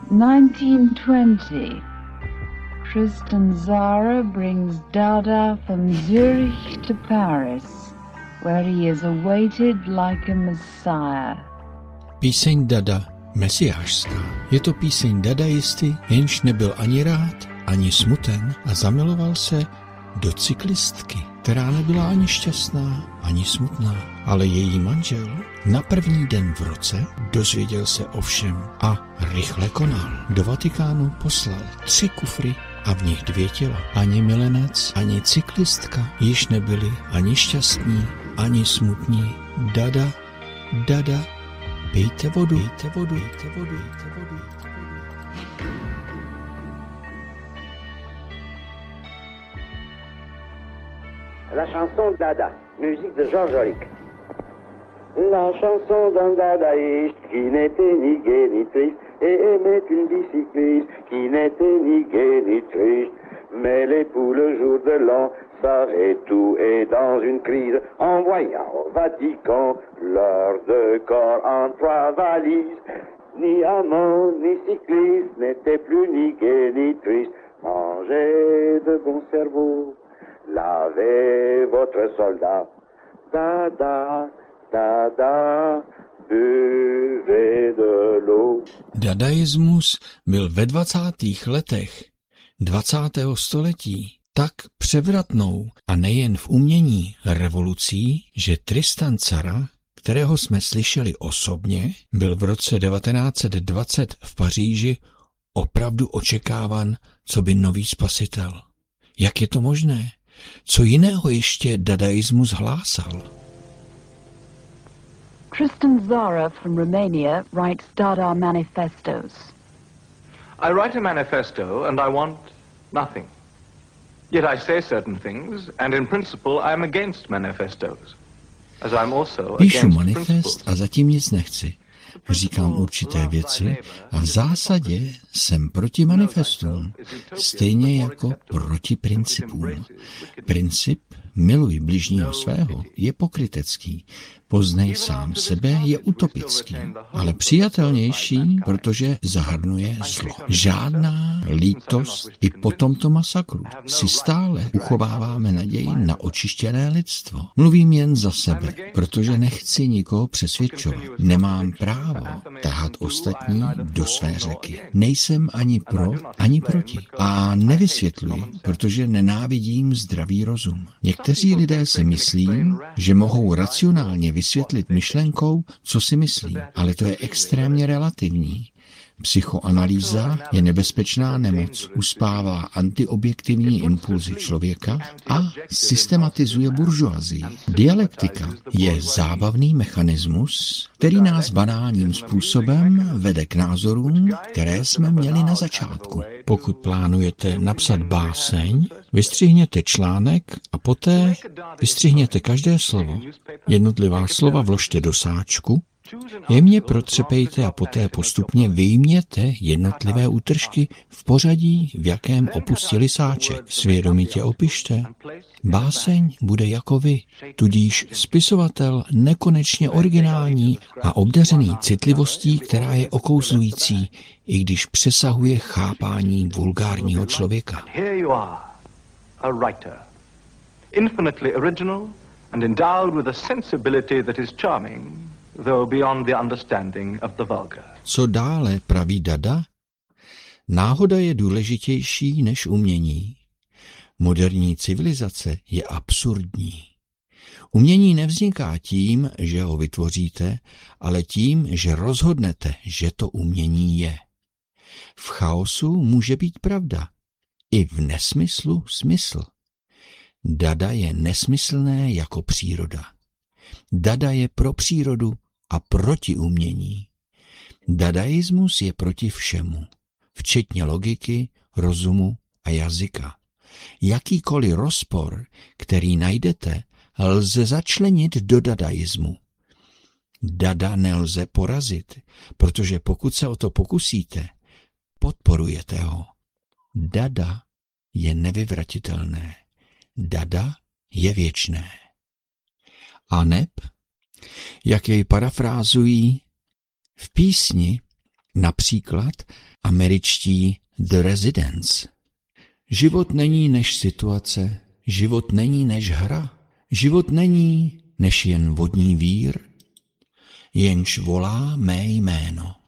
1920. Tristan Tzara brings Dada from Zurich to Paris, where he is awaited like a messiah. Píseň Dada, mesiášská. Je to píseň dadaisty, jenž nebyl ani rád, ani smuten a zamiloval se do cyklistky, která nebyla ani šťastná, ani smutná, ale její manžel na první den v roce dozvěděl se o všem a rychle konal. Do Vatikánu poslal 3 kufry a v nich 2 těla. Ani milenec, ani cyklistka již nebyli ani šťastní, ani smutní. Dada, Dada, pijte vodu, pijte vodu, pijte vodu, pijte vodu. La chanson Dada, musique de Georges Auric. La chanson d'un dadaïste qui n'était ni gai ni triste et aimait une bicycliste qui n'était ni gai ni triste. Mais l'époux le jour de l'an s'arrête tout et dans une crise en voyant au Vatican leurs 2 corps en 3 valises. Ni amant ni cycliste n'était plus ni gai ni triste. Mangez de bon cerveau, lavez votre soldat. Dada, Dada, buvez de l'eau. Dadaismus byl ve 20. letech 20. století tak převratnou a nejen v umění revolucí, že Tristan Tzara, kterého jsme slyšeli osobně, byl v roce 1920 v Paříži opravdu očekávan coby nový spasitel. Jak je to možné? Co jiného ještě dadaismus hlásal? Tristan Tzara from Romania writes Dada manifestos. I write a manifesto and I want nothing. Yet I say certain things, and in principle I am against manifestos. As I'm also Píšu against manifest principles. a zatím nic nechci. Říkám určité věci a v zásadě jsem proti manifestům, stejně jako proti principům. Princip miluj bližního svého je pokrytecký, poznej sám sebe je utopický, ale přijatelnější, protože zahrnuje zlo. Žádná lítost i po tomto masakru. Si stále uchováváme naději na očištěné lidstvo. Mluvím jen za sebe, protože nechci nikoho přesvědčovat. Nemám právo tahat ostatní do své řeky. Nejsem ani pro, ani proti. A nevysvětluji, protože nenávidím zdravý rozum. Někteří lidé si myslí, že mohou racionálně vysvětlit myšlenkou, co si myslí, ale to je extrémně relativní. Psychoanalýza je nebezpečná nemoc, uspává antiobjektivní impulzy člověka a systematizuje buržoazii. Dialektika je zábavný mechanismus, který nás banálním způsobem vede k názorům, které jsme měli na začátku. Pokud plánujete napsat báseň, vystřihněte článek a poté vystřihněte každé slovo. Jednotlivá slova vložte do sáčku, jemně protřepejte a poté postupně vyjměte jednotlivé útržky v pořadí, v jakém opustili sáček. Svědomitě opište. Báseň bude jako vy, tudíž spisovatel nekonečně originální a obdařený citlivostí, která je okouzlující, i když přesahuje chápání vulgárního člověka. Infinitely original and endowed with a sensibility that is charming, though beyond the understanding of the vulgar. Co dále, praví Dada? Náhoda je důležitější než umění. Moderní civilizace je absurdní. Umění nevzniká tím, že ho vytvoříte, ale tím, že rozhodnete, že to umění je. V chaosu může být pravda. I v nesmyslu smysl. Dada je nesmyslné jako příroda. Dada je pro přírodu a proti umění. Dadaismus je proti všemu, včetně logiky, rozumu a jazyka. Jakýkoliv rozpor, který najdete, lze začlenit do dadaismu. Dada nelze porazit, protože pokud se o to pokusíte, podporujete ho. Dada je nevyvratitelné. Dada je věčné. Aneb, jak jej parafrázují, v písni Například američtí The Residents. Život není než situace, život není než hra, život není než jen vodní vír, jenž volá mé jméno.